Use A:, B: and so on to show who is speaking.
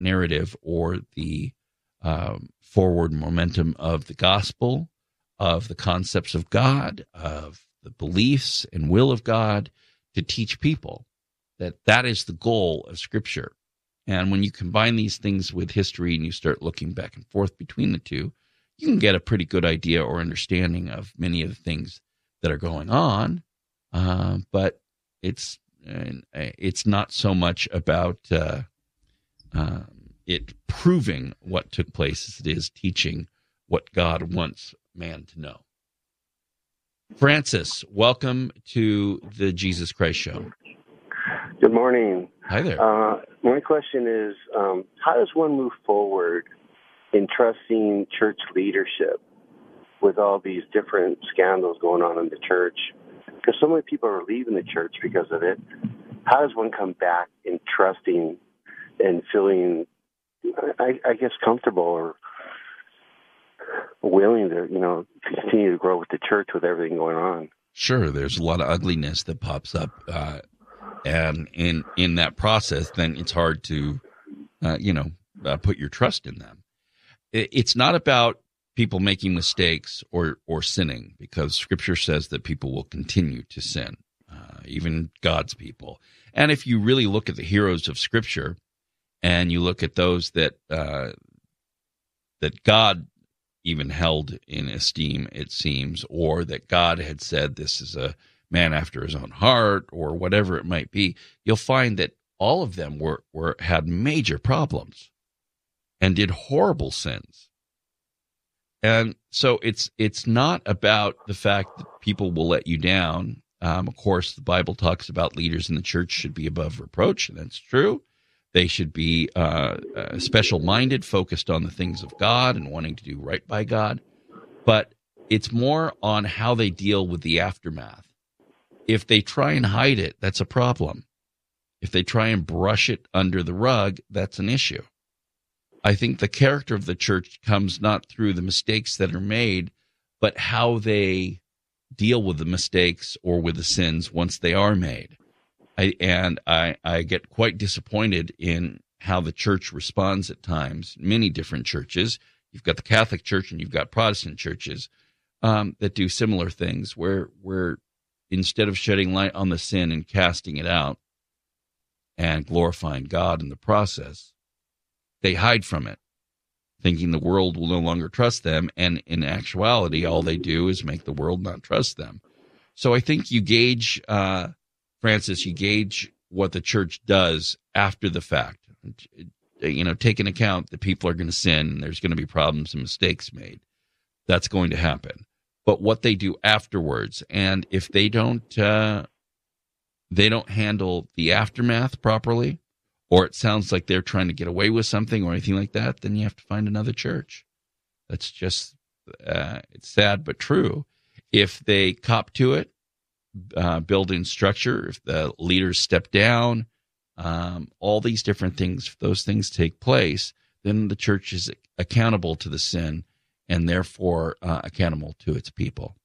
A: narrative or the forward momentum of the gospel, of the concepts of God, of the beliefs and will of God, to teach people that is the goal of Scripture. And when you combine these things with history and you start looking back and forth between the two, you can get a pretty good idea or understanding of many of the things that are going on. But it's not so much about it proving what took place as it is teaching what God wants man to know. Francis, welcome to the Jesus Christ Show.
B: Good morning.
A: Hi there.
B: My question is, how does one move forward in trusting church leadership with all these different scandals going on in the church? Because so many people are leaving the church because of it. How does one come back in trusting and feeling, I guess, comfortable or willing to, continue to grow with the church with everything going on?
A: Sure, there's a lot of ugliness that pops up, and in that process, then it's hard to, put your trust in them. It's not about people making mistakes or sinning, because Scripture says that people will continue to sin, even God's people. And if you really look at the heroes of Scripture, and you look at those that God even held in esteem, it seems, or that God had said this is a man after his own heart, or whatever it might be, you'll find that all of them had major problems and did horrible sins. And so it's not about the fact that people will let you down. Of course, the Bible talks about leaders in the church should be above reproach, and that's true. They should be special-minded, focused on the things of God and wanting to do right by God. But it's more on how they deal with the aftermath. If they try and hide it, that's a problem. If they try and brush it under the rug, that's an issue. I think the character of the church comes not through the mistakes that are made, but how they deal with the mistakes or with the sins once they are made. I get quite disappointed in how the church responds at times. Many different churches. You've got the Catholic Church and you've got Protestant churches that do similar things where instead of shedding light on the sin and casting it out and glorifying God in the process, they hide from it, thinking the world will no longer trust them. And in actuality, all they do is make the world not trust them. So I think you gauge, Francis, what the church does after the fact. Take into account that people are going to sin and there's going to be problems and mistakes made. That's going to happen. But what they do afterwards, and if they don't handle the aftermath properly, or it sounds like they're trying to get away with something or anything like that, then you have to find another church. That's just, it's sad but true. If they cop to it, build in structure, if the leaders step down, all these different things, if those things take place, then the church is accountable to the sin and therefore accountable to its people.